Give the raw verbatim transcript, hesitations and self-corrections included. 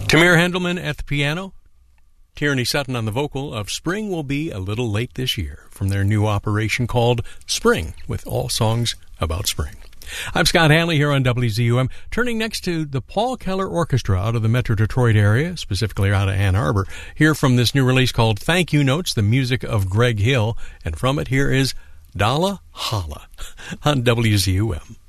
Tamir Hendelman at the piano, Tierney Sutton on the vocal of Spring Will Be a Little Late This Year from their new operation called Spring, with all songs about spring. I'm Scott Hanley here on W Z U M, turning next to the Paul Keller Orchestra out of the Metro Detroit area, specifically out of Ann Arbor. Here from this new release called Thank You Notes, the music of Greg Hill, and from it here is Dalla Holla on W Z U M.